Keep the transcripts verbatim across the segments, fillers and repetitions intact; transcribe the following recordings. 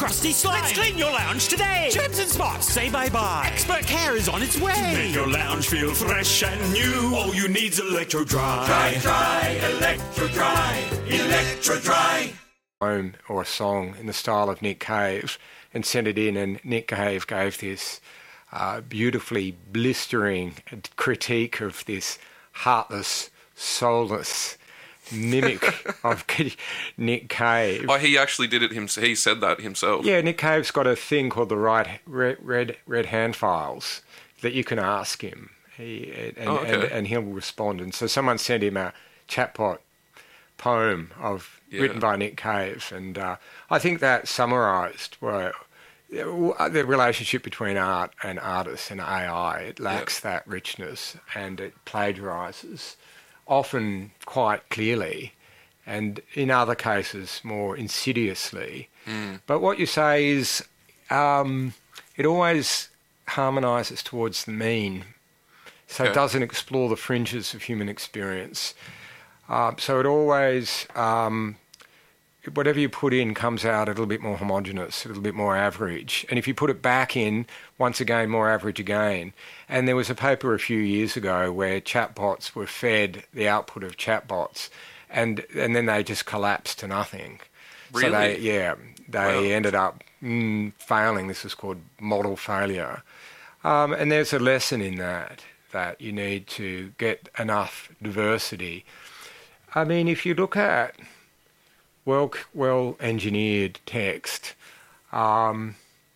crusty slime. Let's clean your lounge today. Germs and spots, say bye-bye. Expert care is on its way. Make your lounge feel fresh and new. All you need's Electro Dry. Dry, dry, Electro Dry, Electro Dry. Or a song in the style of Nick Cave and sent it in, and Nick Cave gave this uh, beautifully blistering critique of this heartless, soulless mimic of Nick Cave. Oh, he actually did it himself. He said that himself. Yeah, Nick Cave's got a thing called the right red red, red hand files that you can ask him, he, and, oh, okay. and, and he'll respond. And so someone sent him a chatbot poem of yeah. written by Nick Cave, and uh, I think that summarised well, the relationship between art and artists and A I. It lacks yeah. that richness, and it plagiarises often quite clearly, and in other cases more insidiously. Mm. But what you say is um, it always harmonises towards the mean, so okay. it doesn't explore the fringes of human experience. Uh, so it always, um, whatever you put in comes out a little bit more homogenous, a little bit more average. And if you put it back in, once again, more average again. And there was a paper a few years ago where chatbots were fed the output of chatbots, and and then they just collapsed to nothing. Really? So they, yeah, they wow. ended up mm, failing. This is called model failure. Um, and there's a lesson in that, that you need to get enough diversity. I mean, if you look at well, well engineered text, um,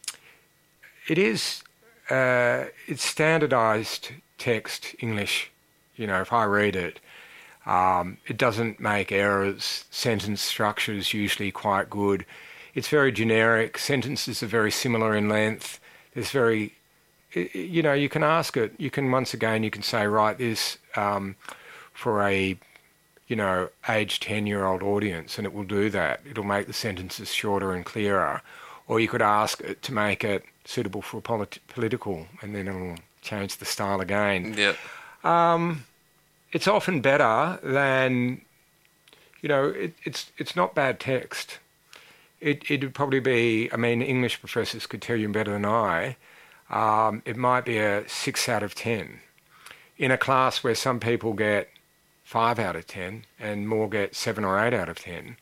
it is uh, it's standardized text English. You know, if I read it, um, it doesn't make errors. Sentence structure is usually quite good. It's very generic. Sentences are very similar in length. There's very, you know, you can ask it. You can once again, you can say, write this um, for a you know, age ten-year-old audience, and it will do that. It'll make the sentences shorter and clearer. Or you could ask it to make it suitable for polit- political, and then it'll change the style again. Yeah. Um, it's often better than, you know, it, it's it's not bad text. It it'd probably be, I mean, English professors could tell you better than I. Um, it might be a six out of ten. In a class where some people get five out of ten, and more get seven or eight out of ten.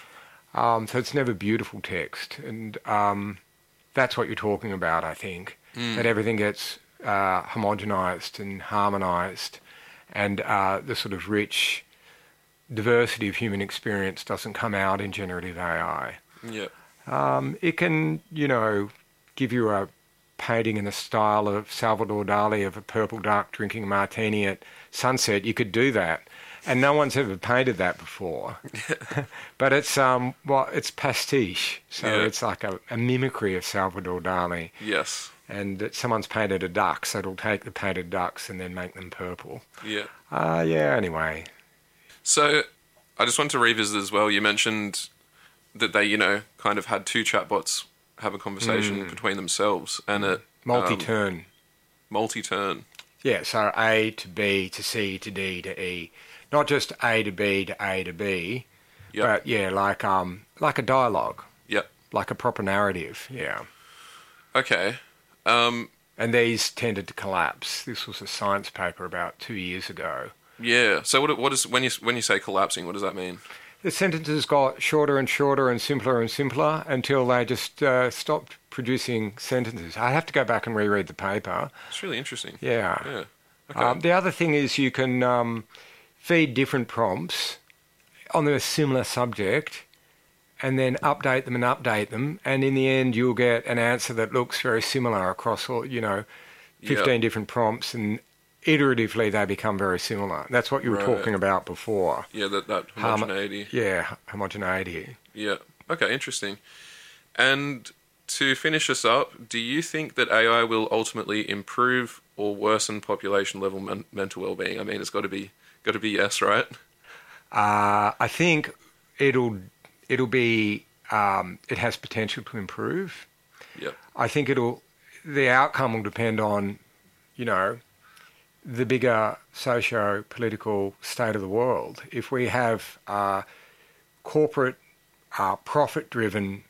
Um, so it's never beautiful text, and um, that's what you're talking about, I think, mm. that everything gets uh, homogenised and harmonised, and uh, the sort of rich diversity of human experience doesn't come out in generative A I. Yeah. Um, it can, you know, give you a painting in the style of Salvador Dali of a purple duck drinking a martini at sunset. You could do that. And no one's ever painted that before. But it's um well it's pastiche. So yeah. it's like a, a mimicry of Salvador Dali. Yes. And it, someone's painted a duck, so it'll take the painted ducks and then make them purple. Yeah. Uh yeah, anyway. So I just want to revisit as well. You mentioned that they, you know, kind of had two chatbots have a conversation mm. between themselves, and it multi-turn. Um, multi-turn. Yeah, so A to B to C to D to E. Not just A to B to A to B, yep. but yeah, like um, like a dialogue. Yep. Like a proper narrative. Yeah. Okay. Um, and these tended to collapse. This was a science paper about two years ago. Yeah. So what? What is when you when you say collapsing? What does that mean? The sentences got shorter and shorter and simpler and simpler until they just uh, stopped producing sentences. I have to go back and reread the paper. It's really interesting. Yeah. Yeah. Okay. Um, the other thing is you can um, feed different prompts on a similar subject and then update them and update them, and in the end you'll get an answer that looks very similar across all, you know, fifteen yep. different prompts, and iteratively they become very similar. That's what you were right. talking about before. Yeah, that, that homogeneity. Hom- yeah, homogeneity. Yeah. Okay, interesting. And to finish us up, do you think that A I will ultimately improve or worsen population level men- mental well-being? I mean, it's got to be got to be yes, right? Uh, I think it'll it'll be um, it has potential to improve. Yeah. I think it'll the outcome will depend on, you know, the bigger socio-political state of the world. If we have uh, corporate, uh, profit-driven